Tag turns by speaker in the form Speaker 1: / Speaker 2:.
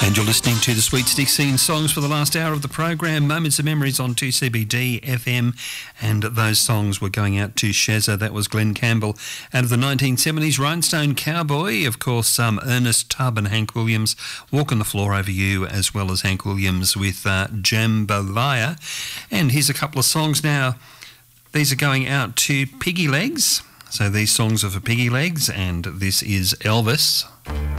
Speaker 1: And you're listening to the Sweet 16 songs for the last hour of the program. Moments of Memories on 2CBD FM. And those songs were going out to Shezza. That was Glenn Campbell. Out of the 1970s, Rhinestone Cowboy. Of course, Ernest Tubb and Hank Williams. Walking the Floor Over You, as well as Hank Williams with Jambalaya. And here's a couple of songs now. These are going out to Piggy Legs. So these songs are for Piggy Legs. And this is Elvis.